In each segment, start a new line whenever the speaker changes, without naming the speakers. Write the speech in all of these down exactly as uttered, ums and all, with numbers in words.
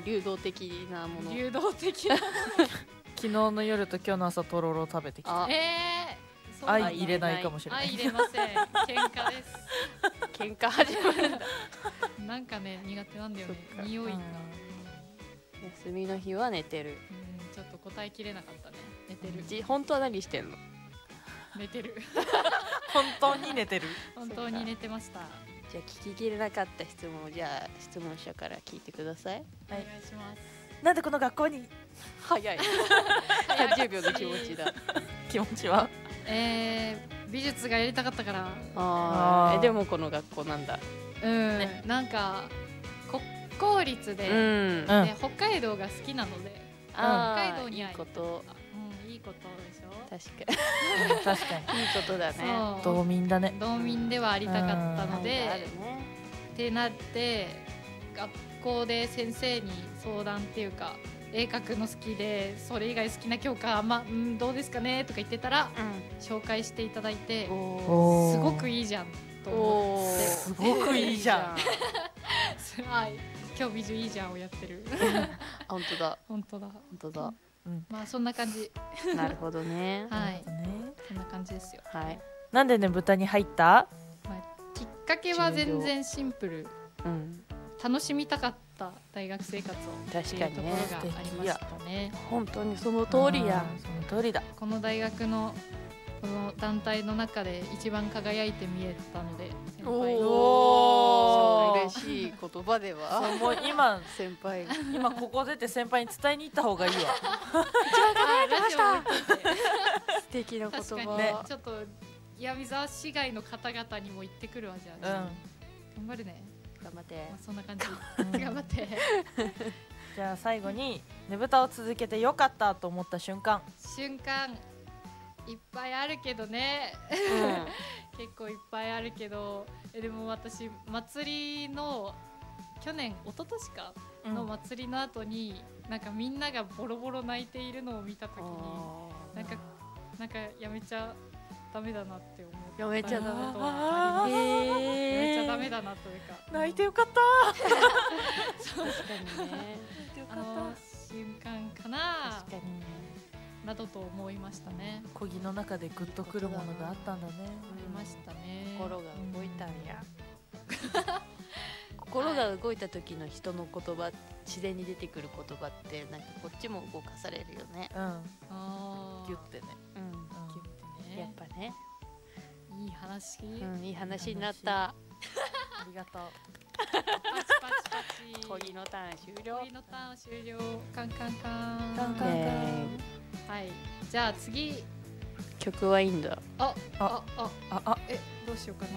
流動的なもの。
流動的な
昨日の夜と今日の朝とろろ食べてきた。
えー、そうなんだ
愛入れないかもしれない。
愛入れません。喧嘩です。
喧嘩始まるんだ。
なんかね苦手なんだよね
そっか
匂いが、
休みの日は寝てる。
うん、ちょっと答えきれなかったね。寝てる
じ本当は何してんの？
寝てる
本当に寝てる。
本当に寝てました。
じゃあ聞ききれなかった質問をじゃあ質問者から聞いてください。
お願いします。
なんでこの学校に？
早い。さんじゅうびょうの気持ちだ。
気持ちは？
えー、美術がやりたかったから。
ああ。えでもこの学校なんだ。
うん、ね、なんか国公立で、
うん
で北海道が好きなので、
あ
北海道に
いいこと。
うん、いいことでしょ。
確かに。
確かに。
いいことだね。
道民だね。
道民ではありたかったので、
あるね。
ってなって学校で先生に相談っていうか絵描くの好きでそれ以外好きな教科まあ、うん、どうですかねとか言ってたら、うん、紹介していただいてすごくいいじゃんと思って
すごくいいじゃん
はい、今日美術いいじゃんをやってる
本当だ
本当だ
本当だ、
うん、まあそんな感じ
なるほどね
はい、そんな感じですよ。
はい。
なんでねぶたに入った？
まあ、きっかけは全然シンプル、うん、楽しみたかった大学生活を
確かにね
っていうところがありましたね。
本当にその通りや。
その通りだ。
この大学のこの団体の中で一番輝いて見えたので先輩
おお嬉しい言葉では
そうもう今
先輩
今ここ出て先輩に伝えに行った方がいいわ
一番輝いてました素敵な言葉。
確かにねちょっと闇沢市街の方々にも言ってくるわじゃあ、うん、頑張るね
頑張って、
まあ、そんな感じ頑張って
じゃあ最後にねぶたを続けてよかったと思った瞬間
瞬間いっぱいあるけどね、うん、結構いっぱいあるけどえでも私祭りの去年一昨年かの祭りの後に、うん、なんかみんながボロボロ泣いているのを見た時になんかなんかやめちゃダメだなって思った
やめちゃダメ
とはあります。やめちゃダメだなというか
泣いてよかった
そう確かにねあの瞬間かな
確かにね
などと思いましたね。
小木の中でグッとくるものがあったんだね。
ありましたね。
心が動いたんや、うん、心が動いた時の人の言葉自然に出てくる言葉ってなんかこっちも動かされるよね。
うん
あ
ギュッてね、
うん、
ギュッてね
やっぱね
いい話、
うん、いい話になった
ありがとう
パチパチパチ
小木のターン終了
小木のターン終了カンカンカン
カンカンカン
はい、じゃあ次
曲はいいんだ。
あああ
ああ
えどうしようか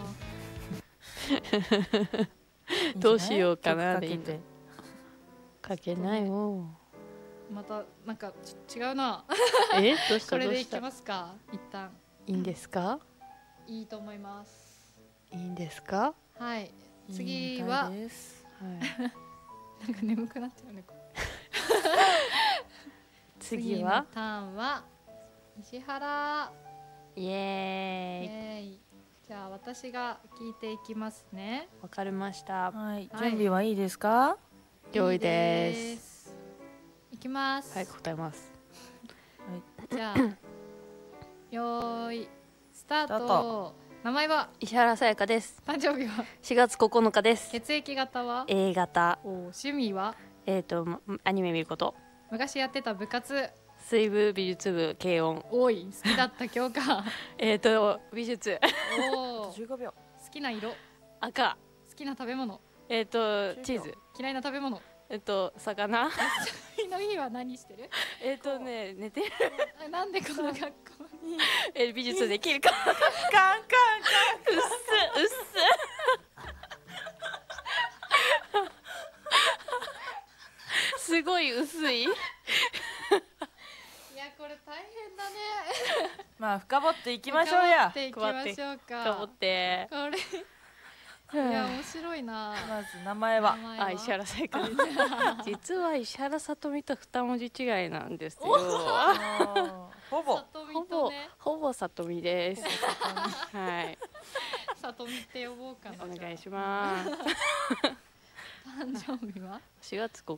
などうしようかな
でいいんだ。
かけないよ。
またなんか違うな
えどうした
これでいきますか一旦
いいんですか？
いいと思います。
いいんですか？
はい次は、はい、なんか眠くなっちゃうね
次は
ターンは石原
イエーイ、イ
エーイ。じゃあ私が聞いていきますね。
わかりました、
はい、準備はいいですか？
良いです。
いきます。
はい答えます、
はい、じゃあよーいスタート。名前は
石原さやかです。
誕生日は
しがつここのかです。
血液型は
A 型。
趣味は
えっとアニメ見ること。
昔やってた部活
水部美術部軽音。
おい好きだった教科
えっと美術
お
じゅうごびょう。
好きな色
赤。
好きな食べ物
えっとチーズ。
嫌いな食べ物
えっと魚
休みの日は何してる？
えっとね寝てる
なんでこの学校に
え美術できるかカンカンカンうっすうっすすごい薄いいや
これ大変だね
まあ深掘っていきましょうや。
深掘っていきましょうか。
深掘って
これいや面白いな。
まず名前は
あ石原さやかです実は石原さとみと二文字違いなんですよ
ほぼ
ほぼほぼさとみですはい
さとみって呼ぼうかな。
お願いします
誕生日は
しがつこ